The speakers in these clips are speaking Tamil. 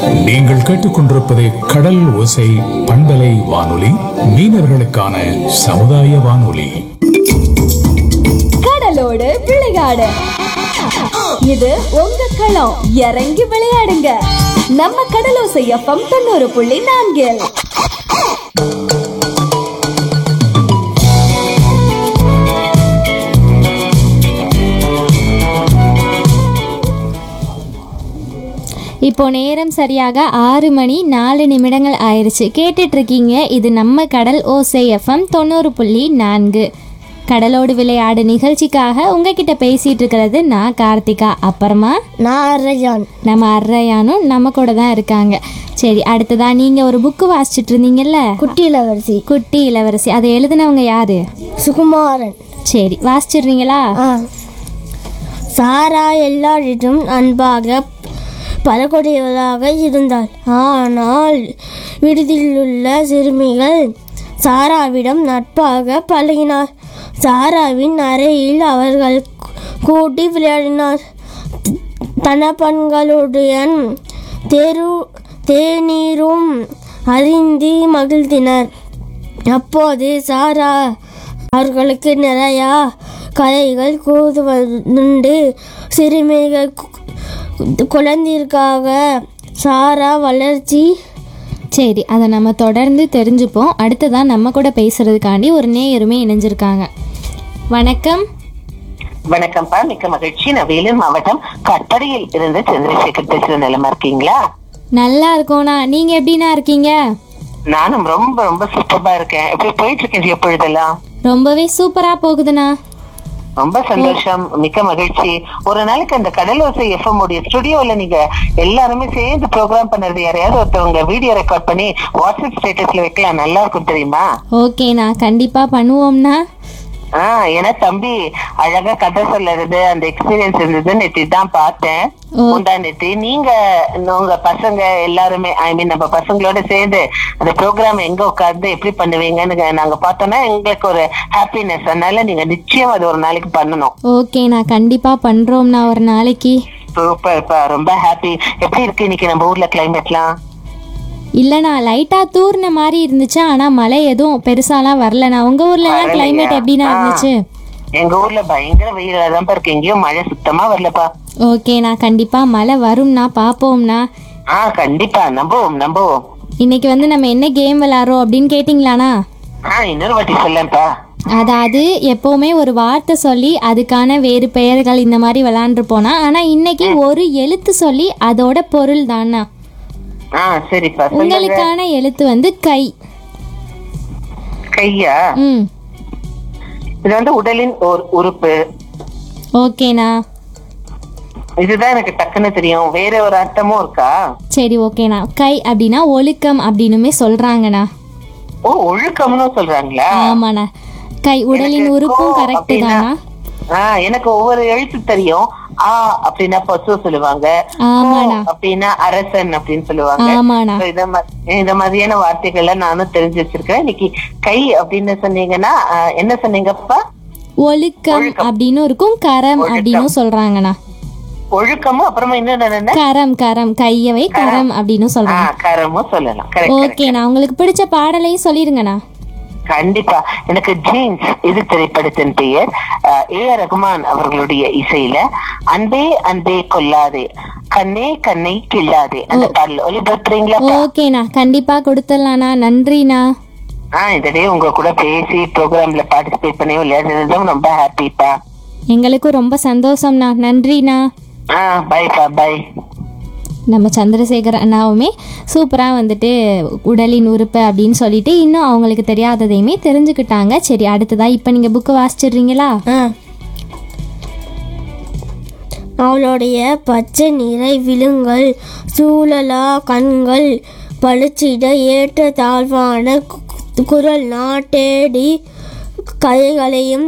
நீங்கள் கேட்டுக்கொண்டிருப்பது கடல் ஓசை பண்பலை வானொலி, மீனவர்களுக்கான சமுதாய வானொலி. கடலோடு விளையாடு, இது உங்க களம். இறங்கி விளையாடுங்க, நம்ம கடலோசை எஃப்எம் 90.4. இப்போ நேரம் சரியாக 6:04 ஆயிடுச்சு. கேட்டுட்டு இருக்கீங்க, இது நம்ம கடல் ஓசை எஃப்எம் 90.4. கடலோடு விளையாடு நிகழ்ச்சிக்காக உங்ககிட்ட பேசிட்டு இருக்கிறது நான் கார்த்திகா, அப்புறமா நான் அர்ரயான். நம்ம அர்ரயானும் நம்ம கூட தான் இருக்காங்க. சரி, அடுத்ததா நீங்க ஒரு புக்கு வாசிச்சுட்டு இருந்தீங்கல்ல, குட்டி இளவரசி. குட்டி இளவரசி. அதை எழுதினவங்க யாரு? சுகுமாரன். சரி, வாசிச்சிடுறீங்களா? சாரா எல்லாரிடம் அன்பாக பழக்கூடியவளாக இருந்தாள். ஆனால் விடுதியிலுள்ள சிறுமிகள் சாராவிடம் நட்பாக பழகினார். சாராவின் அறையில் அவர்கள் கூட்டி விளையாடினார். தனப்பன்களுடன் தேநீரும் அருந்தி மகிழ்ந்தனர். அப்போது சாரா அவர்களுக்கு நிறையா கதைகள் கூறுவதுண்டு. சிறுமிகள் குழந்தைக்காக சாரா வளர்ச்சி. சரி, அதை நம்ம தொடர்ந்து தெரிஞ்சுப்போம். அடுத்ததான் நம்ம கூட பேசுறதுக்காண்டி ஒரு நேயருமே இணைஞ்சிருக்காங்க. வணக்கம். வணக்கம்ப்பா, மிக்க மகிழ்ச்சி. நான் வேலூர் மாவட்டம் கட்டடையில் இருந்து சந்திரசேகர் பேசுற. நிலமா இருக்கீங்களா? நல்லா இருக்கோண்ணா, நீங்க எப்படின்னா இருக்கீங்க? நானும் ரொம்ப ரொம்ப சூப்பரா இருக்கேன். எப்படி போயிட்டு இருக்கேன் எப்பொழுதெல்லாம்? ரொம்பவே சூப்பரா போகுதுண்ணா. ரொம்ப சந்தோஷம், மிக்க மகிழ்ச்சி. ஒரு நாளைக்கு அந்த கடலோசை எஃப்எம் உடைய ஸ்டுடியோல நீங்க எல்லாருமே சேர்ந்து ப்ரோக்ராம் பண்ணது, யாரையாவது ஒருத்தவங்க வீடியோ ரெக்கார்ட் பண்ணி வாட்ஸ்அப் ஸ்டேட்டஸ்ல வைக்கலாம், நல்லா இருக்கும் தெரியுமா? ஓகேண்ணா, கண்டிப்பா பண்ணுவோம்னா. ஏன்னா தம்பி அழகா கதை சொல்லுறது, அந்த எக்ஸ்பீரியன்ஸ் இருந்தது. நேற்று தான் பார்த்தேன், முந்தா நேற்று. நீங்க உங்க பசங்க எல்லாருமே, ஐ மீன் நம்ம பசங்களோட சேர்ந்து அந்த ப்ரோக்ராம் எங்க உட்கார்ந்து எப்படி பண்ணுவீங்கன்னு நாங்க பார்த்தோம்னா எங்களுக்கு ஒரு ஹாப்பினஸ். அதனால நீங்க நிச்சயம் அது ஒரு நாளைக்கு பண்ணணும். ஓகேண்ணா, கண்டிப்பா பண்றோம்னா ஒரு நாளைக்கு. சூப்பர்ப்பா, ரொம்ப ஹாப்பி. எப்படி இருக்கு இன்னைக்கு நம்ம ஊர்ல கிளைமேட்லாம்? இல்லண்ணா, லைட்டா தூர்ன மாதிரி இருந்துச்சு, ஆனா மழை எதுவும் பெருசாலாம் வரலண்ணா. உங்க ஊர்ல கிளைமேட் எப்படின்னா இருந்துச்சு? எங்க ஊர்ல பயங்கர வெயிலா தான் இருக்கு, எங்கேயும் மழை சுத்தமா வரலப்பா. ஓகேண்ணா, கண்டிப்பா மழை வரும்னா, பாப்போம்னா. கண்டிப்பா, நம்புவோம். இன்னைக்கு வந்து நம்ம என்ன கேம் விளையாடுறோம் அப்படின்னு கேட்டீங்களாண்ணா? இன்னொரு வாட்டி சொல்லேன்ப்பா. அதாவது எப்பவுமே ஒரு வார்த்தை சொல்லி அதுக்கான வேறு பெயர்கள் இந்த மாதிரி விளையாண்டு போனா, ஆனா இன்னைக்கு ஒரு எழுத்து சொல்லி அதோட பொருள் தானா. சரிப்பா. உங்களுக்கான எழுத்து வந்து கை. கையா? இது வந்து உடலின் ஒரு உறுப்பு. ஓகேண்ணா, இதுதான் எனக்கு டக்குன்னு தெரியும், வேற ஒரு அர்த்தமும் இருக்கா? சரி, ஓகேண்ணா. கை அப்படின்னா ஒழுக்கம் அப்படின்னுமே சொல்றாங்கண்ணா. ஒழுக்கம்னு சொல்றாங்களா? ஆமாண்ணா, கை உடலின் உறுப்பும் கரெக்ட் தானா? எனக்கு ஒவ்வொரு எழுத்து தெரியும். அப்படின்னா பசு சொல்லுவாங்க, அப்படின்னா அரசன் அப்படின்னு சொல்லுவாங்க. இந்த மாதிரியான வார்த்தைகள்ல நானும் தெரிஞ்சு வச்சிருக்கேன். இன்னைக்கு கை அப்படின்னு சொன்னீங்கன்னா என்ன சொன்னீங்கப்பா? ஒழுக்கம் அப்படின்னு இருக்கும், கரம் அப்படின்னு சொல்றாங்கண்ணா. ஒழுக்கமும் அப்புறமா இன்னொன்னு கரம் கையவை கரம் அப்படின்னு சொல்றாங்க. கரமும் சொல்லலாம். ஓகேண்ணா, உங்களுக்கு பிடிச்ச பாடலையும் சொல்லிருங்கண்ணா. கண்டிப்பா. எனக்கு ஜீன்ஸ் இது திரைப்படத்தின் பெயர். A.R. ரகுமான் அவர்களுடைய இசையில அன்பே அன்பே கொல்லாதே கண்ணே கண்ணை கிள்ளாதே அந்த பாடல் ஒளிபரப்புறீங்களா? ஓகேண்ணா, கண்டிப்பா கொடுத்துடலாண்ணா. நன்றிண்ணா. இந்த டே உங்க கூட பேசி ப்ரோக்ராம்ல பார்ட்டிசிபேட் பண்ணி விளையாடுறதும் ரொம்ப ஹாப்பிப்பா. எங்களுக்கும் ரொம்ப சந்தோஷம்ண்ணா. நன்றிண்ணா. பைப்பா, பை. நம்ம சந்திரசேகர் அண்ணாவுமே சூப்பராக வந்துட்டு உடலின் உறுப்பு அப்படின்னு சொல்லிட்டு இன்னும் அவங்களுக்கு தெரியாததையுமே தெரிஞ்சுக்கிட்டாங்க. சரி, அடுத்ததா இப்போ நீங்கள் புக்கு வாசிச்சிடுறீங்களா? அவளுடைய பச்சை நிறை விழுங்கள் சூழலா கண்கள் பளிச்சிட ஏற்ற தாழ்வான குரல் நாட்டேடி கதைகளையும்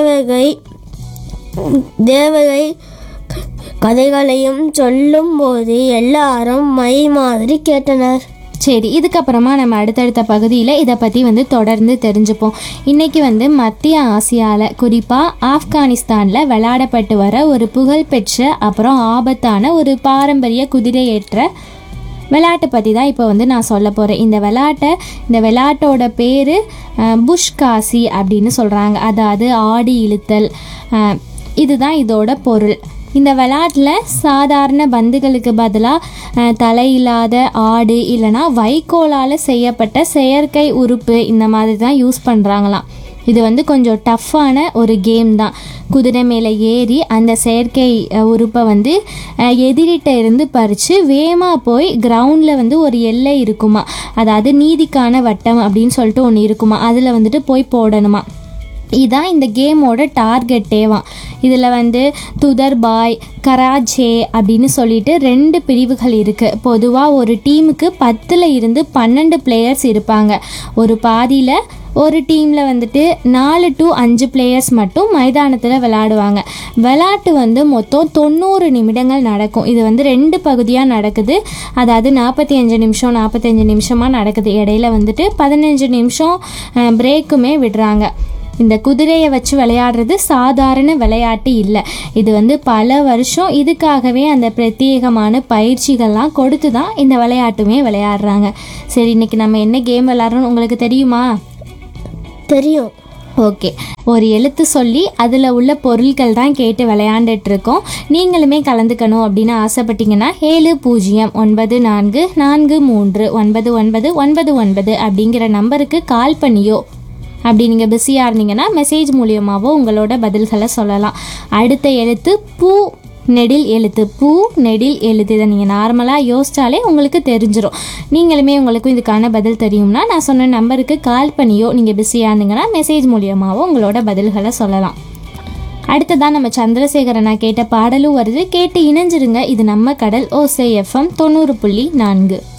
தேவகை கதைகளையும் சொல்லும் போது எல்லாரும் மை மாதிரி கேட்டனர். சரி, இதுக்கப்புறமா நம்ம அடுத்தடுத்த பகுதியில் இதை பற்றி வந்து தொடர்ந்து தெரிஞ்சுப்போம். இன்றைக்கி வந்து மத்திய ஆசியாவில் குறிப்பாக ஆப்கானிஸ்தானில் விளையாடப்பட்டு வர ஒரு புகழ்பெற்ற அப்புறம் ஆபத்தான ஒரு பாரம்பரிய குதிரையேற்ற விளையாட்டை பற்றி தான் இப்போ வந்து நான் சொல்ல போகிறேன். இந்த விளையாட்டோட பேர் புஷ் காசி அப்படின்னு சொல்கிறாங்க. அதாவது ஆடி இழுத்தல், இதுதான் இதோட பொருள். இந்த விளையாட்டில் சாதாரண பந்துகளுக்கு பதிலாக தலையில்லாத ஆடு இல்லைனா வைக்கோலால் செய்யப்பட்ட செயற்கை உறுப்பு இந்த மாதிரி தான் யூஸ் பண்ணுறாங்களாம். இது வந்து கொஞ்சம் டஃப்பான ஒரு கேம் தான். குதிரை மேலே ஏறி அந்த செயற்கை உறுப்பை வந்து எதிரிட்ட இருந்து பறித்து வேகமாக போய் கிரவுண்டில் வந்து ஒரு எல்லை இருக்குமா, அதாவது நீதிக்கான வட்டம் அப்படின்னு சொல்லிட்டு ஒன்று இருக்குமா, அதில் வந்துட்டு போய் போடணுமா. இதுதான் இந்த கேமோட டார்கெட்டேவான். இதில் வந்து துதர்பாய், கராச்சே அப்படின்னு சொல்லிட்டு 2 பிரிவுகள் இருக்குது. பொதுவாக ஒரு டீமுக்கு 10 இருந்து 12 பிளேயர்ஸ் இருப்பாங்க. ஒரு பாதியில் ஒரு டீமில் வந்துட்டு 4 to 5 பிளேயர்ஸ் மட்டும் மைதானத்தில் விளையாடுவாங்க. விளையாட்டு வந்து மொத்தம் 90 நிமிடங்கள் நடக்கும். இது வந்து 2 பகுதியாக நடக்குது. அதாவது 45 நிமிஷமாக நடக்குது. இடையில வந்துட்டு 15 நிமிஷம் பிரேக்குமே விடுறாங்க. இந்த குதிரையை வச்சு விளையாடுறது சாதாரண விளையாட்டு இல்லை. இது வந்து பல வருஷம் இதுக்காகவே அந்த பிரத்யேகமான பயிற்சிகள்லாம் கொடுத்து தான் இந்த விளையாட்டுமே விளையாடுறாங்க. சரி, இன்னைக்கு நம்ம என்ன கேம் விளையாடுறோம்னு உங்களுக்கு தெரியுமா? தெரியும். ஓகே, ஒரு எழுத்து சொல்லி அதில் உள்ள பொருட்கள் தான் கேட்டு விளையாண்டுட்டு இருக்கோம். நீங்களுமே கலந்துக்கணும் அப்படின்னு ஆசைப்பட்டீங்கன்னா 7094439999 அப்படிங்கிற நம்பருக்கு கால் பண்ணியோ, அப்படி நீங்கள் பிஸியாக இருந்தீங்கன்னா மெசேஜ் மூலியமாகவோ உங்களோட பதில்களை சொல்லலாம். அடுத்த எழுத்து பூ நெடில் எழுத்து. பூ நெடில் எழுத்து. இதை நீங்கள் நார்மலாக யோசித்தாலே உங்களுக்கு தெரிஞ்சிடும். நீங்களுமே உங்களுக்கும் இதுக்கான பதில் தெரியும்னா நான் சொன்ன நம்பருக்கு கால் பண்ணியோ, நீங்கள் பிஸியாக இருந்தீங்கன்னா மெசேஜ் மூலியமாகவோ உங்களோட பதில்களை சொல்லலாம். அடுத்ததான் நம்ம சந்திரசேகரனா கேட்ட பாடலும் வருது. கேட்டு இணைஞ்சிருங்க. இது நம்ம கடல் ஓசை FM 90.4.